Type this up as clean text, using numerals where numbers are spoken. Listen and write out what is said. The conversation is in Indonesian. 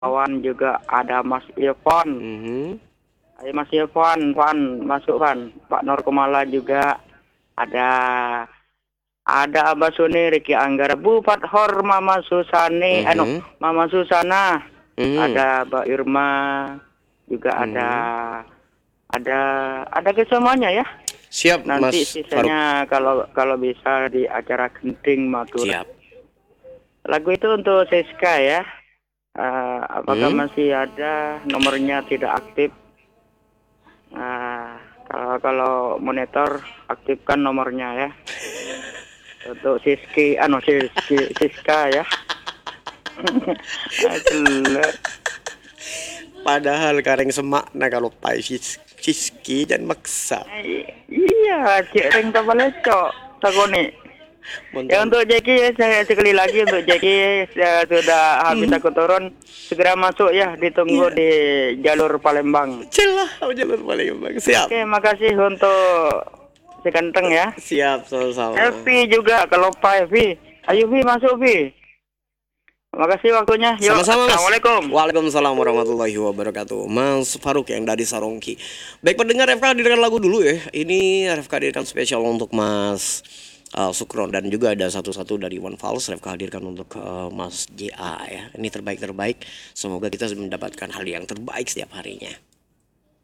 kawan juga ada Mas Irfan. Ayo Mas Irfan, masuk Van. Pak Nur Kumala juga ada. Ada Abah Suni, Riki Anggara, Bu Fathor, Mama Susani, Mama Susana, ada Mbak Irma, juga ada ke semuanya ya. Siap, Nanti Mas sisanya kalau bisa di acara Genting Madura. Siap. Lagu itu untuk Siska ya. Apakah masih ada, nomornya tidak aktif? Kalau monitor aktifkan nomornya ya. Untuk Siska ya. Padahal kareng semak nah kalau pai Siski dan maksa. Iya, cek ring tapal lecok takoni. Ya untuk Jeki saya sekali lagi untuk Jeki sudah habis aku turun, segera masuk ya, ditunggu di jalur Palembang. Celah, jalur Palembang. Siap. Oke, makasih untuk si Kenteng ya. Siap, sama-sama. Evi juga, kalau Pak Evi. Ayo Vi, masuk Vi. Makasih waktunya. Yuk, sama-sama, Mas. Assalamualaikum. Waalaikumsalam warahmatullahi wabarakatuh. Mas Faruk yang dari Sarongki. Baik pendengar, RFK hadirkan lagu dulu ya. Ini RFK hadirkan spesial untuk Mas Sukron, dan juga ada satu-satu dari One Fals RFK hadirkan untuk Mas JA ya. Ini terbaik-terbaik. Semoga kita mendapatkan hal yang terbaik setiap harinya.